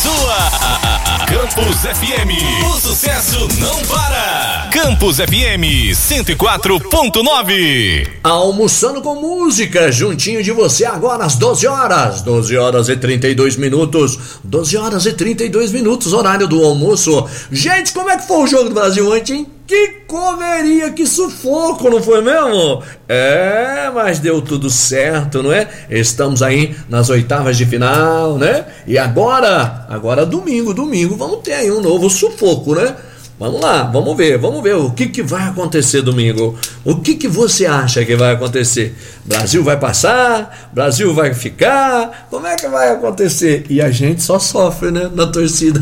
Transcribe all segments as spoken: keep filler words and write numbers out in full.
sua. Campus F M, o sucesso não para. Campus F M cento e quatro ponto nove. Almoçando com música, juntinho de você agora às doze horas. doze horas e trinta e dois minutos. doze horas e trinta e dois minutos, horário do almoço. Gente, como é que foi o jogo do Brasil ontem, hein? Que correria, que sufoco, não foi mesmo? É, mas deu tudo certo, não é? Estamos aí nas oitavas de final, né? E agora, agora domingo, domingo, vamos ter aí um novo sufoco, né? Vamos lá, vamos ver, vamos ver o que, que vai acontecer domingo. O que, que você acha que vai acontecer? Brasil vai passar? Brasil vai ficar? Como é que vai acontecer? E a gente só sofre, né, na torcida.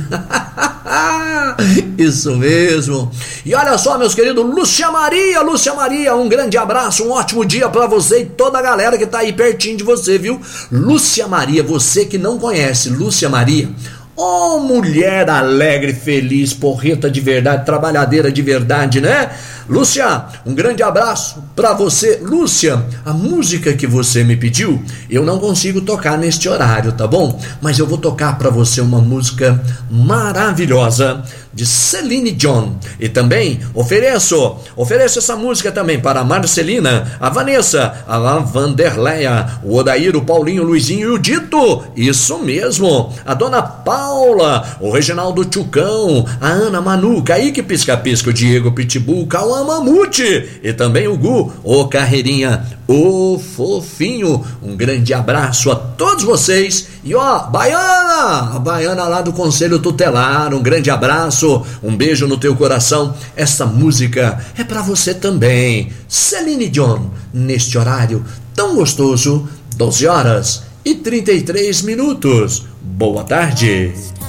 Isso mesmo. E olha só, meus queridos, Lúcia Maria, Lúcia Maria, um grande abraço, um ótimo dia pra você e toda a galera que tá aí pertinho de você, viu? Lúcia Maria, você que não conhece Lúcia Maria, oh, mulher alegre, feliz, porreta de verdade, trabalhadeira de verdade, né? Lúcia, um grande abraço pra você. Lúcia, a música que você me pediu, eu não consigo tocar neste horário, tá bom? Mas eu vou tocar pra você uma música maravilhosa de Celine Dion. E também ofereço, ofereço essa música também para a Marcelina, a Vanessa, a Vanderleia, o Odair, o Paulinho, o Luizinho e o Dito. Isso mesmo, a Dona Paula, o Reginaldo Tchucão, a Ana Manu, Kaique Pisca-Pisca, o Diego Pitbull, Cauã Mamute e também o Gu, o Carreirinha, o Fofinho. Um grande abraço a todos vocês. E ó, Baiana, a Baiana lá do Conselho Tutelar, um grande abraço, um beijo no teu coração. Essa música é pra você também. Celine Dion, neste horário tão gostoso, doze horas e trinta e três minutos. Boa tarde.